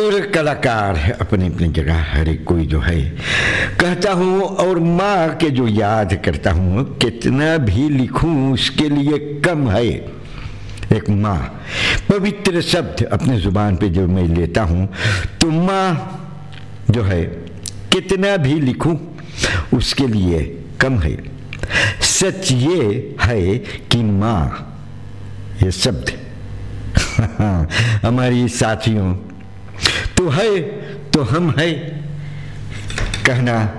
जरूर कलाकार है अपनी अपनी जगह, हर एक कोई जो है कहता हूँ। और माँ के जो याद करता हूँ, कितना भी लिखूं उसके लिए कम है। एक माँ पवित्र शब्द अपने जुबान पे जो मैं लेता हूँ, तो माँ जो है कितना भी लिखूं उसके लिए कम है। सच ये है कि माँ ये शब्द हमारी साथियों तो है तो हम है कहना